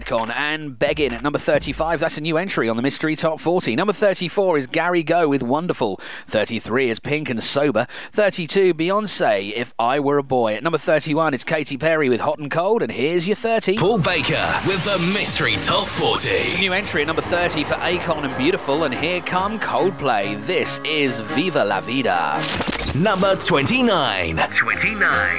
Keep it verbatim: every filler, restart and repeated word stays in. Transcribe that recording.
Madcon and Beggin at number thirty-five. That's a new entry on the Mystery Top forty. Number thirty-four is Gary Go with Wonderful. thirty-three is Pink and Sober. thirty-two, Beyonce, If I Were a Boy. At number thirty-one, it's Katy Perry with Hot and Cold. And here's your thirty. Paul Baker with the Mystery Top forty. New entry at number thirty for Akon and Beautiful. And here come Coldplay. This is Viva La Vida. Number twenty-nine. twenty-nine.